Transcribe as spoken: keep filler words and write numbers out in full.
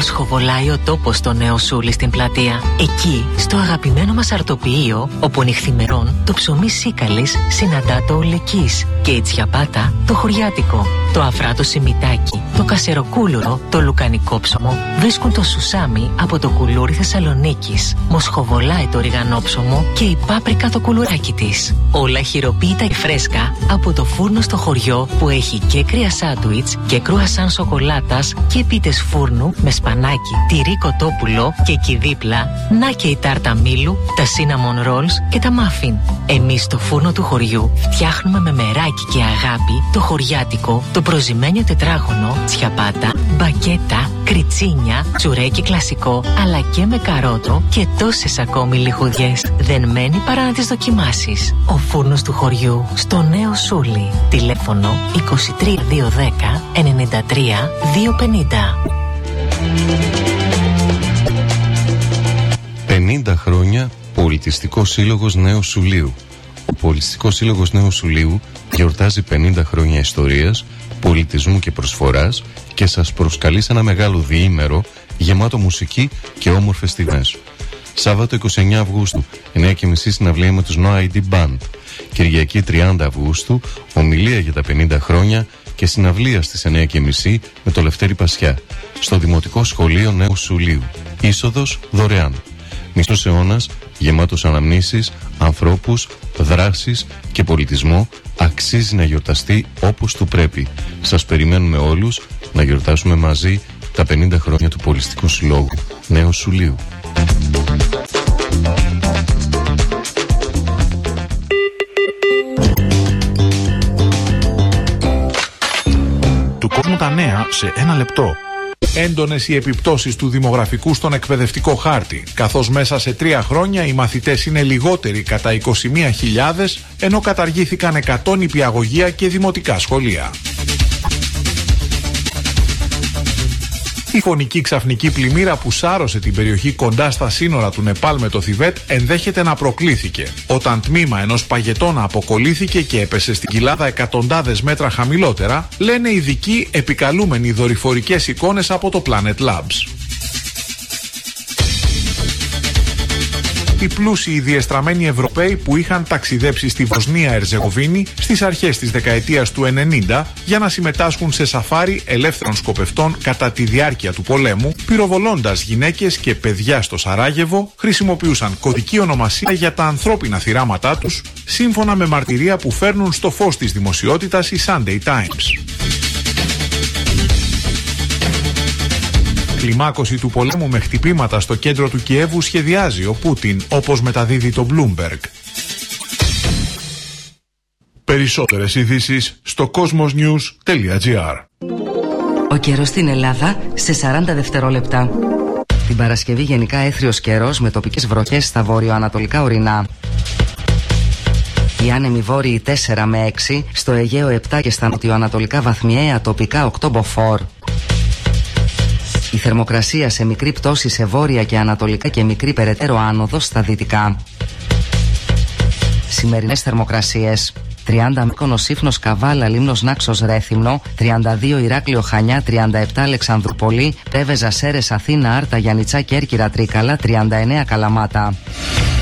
Μοσχοβολάει ο τόπος στο Νέο Σούλι στην πλατεία. Εκεί, στο αγαπημένο μας αρτοποιείο, όπου νυχθημερών το ψωμί σίκαλης συναντά το ολεκής και η τσιαπάτα το χωριάτικο. Το αφράτο σιμιτάκι, το κασεροκούλουρο, το λουκανικό ψωμο βρίσκουν το σουσάμι από το κουλούρι Θεσσαλονίκης. Μοσχοβολάει το ριγανόψωμο και η πάπρικα το κουλουράκι της. Όλα χειροποίητα και φρέσκα από το φούρνο στο χωριό που έχει και κρύα σάντουιτς και κρουασάν σοκολάτας και πίτες φούρνου με σπανάκι, τυρί κοτόπουλο και εκεί δίπλα να και η τάρτα μήλου, τα cinnamon rolls και τα muffin. Εμείς στο φούρνο του χωριού φτιάχνουμε με μεράκι και αγάπη το χωριάτικο, το προζυμένιο τετράγωνο, τσιαπάτα, μπακέτα, κριτσίνια, τσουρέκι κλασικό, αλλά και με καρότο και τόσες ακόμη λιχουδιές. Δεν μένει παρά να τις δοκιμάσεις. Ο φούρνος του χωριού στο Νέο Σούλι. Τηλέφωνο είκοσι τρία διακόσια δέκα ενενήντα τρία διακόσια πενήντα. πενήντα χρόνια Πολιτιστικός Σύλλογος Νέου Σουλίου. Ο Πολιτιστικός Σύλλογος Νέου Σουλίου γιορτάζει πενήντα χρόνια ιστορίας, πολιτισμού και προσφοράς και σας προσκαλεί σε ένα μεγάλο διήμερο γεμάτο μουσική και όμορφες στιγμές. Σάββατο είκοσι εννέα Αυγούστου, εννιά και μισή συναυλία με τους No άι ντι Band. Κυριακή τριάντα Αυγούστου, ομιλία για τα πενήντα χρόνια και συναυλία στις εννιά και μισή με το Λευτέρη Πασιά, στο Δημοτικό Σχολείο Νέου Σουλίου. Είσοδος δωρεάν. Μισός αιώνας, γεμάτος αναμνήσεις, ανθρώπους, δράσεις και πολιτισμό, αξίζει να γιορταστεί όπως του πρέπει. Σας περιμένουμε όλους να γιορτάσουμε μαζί τα πενήντα χρόνια του Πολιτιστικού Συλλόγου Νέου Σουλίου. Του κόσμου τα νέα σε ένα λεπτό. Έντονες οι επιπτώσεις του δημογραφικού στον εκπαιδευτικό χάρτη, καθώς μέσα σε τρία χρόνια οι μαθητές είναι λιγότεροι κατά είκοσι μία χιλιάδες, ενώ καταργήθηκαν εκατό νηπιαγωγεία και δημοτικά σχολεία. Η φωνική ξαφνική πλημμύρα που σάρωσε την περιοχή κοντά στα σύνορα του Νεπάλ με το Θιβέτ ενδέχεται να προκλήθηκε, όταν τμήμα ενός παγετώνα αποκολλήθηκε και έπεσε στην κοιλάδα εκατοντάδες μέτρα χαμηλότερα, λένε ειδικοί επικαλούμενοι δορυφορικές εικόνες από το Planet Labs. Οι πλούσιοι διεστραμμένοι Ευρωπαίοι που είχαν ταξιδέψει στη Βοσνία Ερζεγοβίνη στις αρχές της δεκαετίας του ενενήντα για να συμμετάσχουν σε σαφάρι ελεύθερων σκοπευτών κατά τη διάρκεια του πολέμου, πυροβολώντας γυναίκες και παιδιά στο Σαράγεβο, χρησιμοποιούσαν κωδική ονομασία για τα ανθρώπινα θυράματά τους, σύμφωνα με μαρτυρία που φέρνουν στο φως της δημοσιότητας οι Sunday Times. Κλιμάκωση του πολέμου με χτυπήματα στο κέντρο του Κιέβου σχεδιάζει ο Πούτιν, όπως μεταδίδει το Bloomberg. Περισσότερες ειδήσεις στο cosmosnews τελεία gr. Ο καιρός στην Ελλάδα σε σαράντα δευτερόλεπτα. Την Παρασκευή γενικά έθριος καιρός με τοπικές βροχές στα βορειοανατολικά ορεινά. Οι άνεμοι βόρειοι τέσσερα με έξι, στο Αιγαίο επτά και στα νοτιοανατολικά βαθμιαία τοπικά οκτώ μποφόρ. Η θερμοκρασία σε μικρή πτώση σε βόρεια και ανατολικά και μικρή περαιτέρω άνοδο στα δυτικά. Σημερινές θερμοκρασίες: τριάντα Μύκονος Σύφνος Καβάλα Λίμνος Νάξος Ρέθυμνο, τριάντα δύο Ηράκλειο Χανιά, τριάντα επτά Αλεξανδρούπολη, Τέβεζα Σέρες Αθήνα Άρτα Γιαννιτσά Κέρκυρα Τρίκαλα, τριάντα εννέα Καλαμάτα.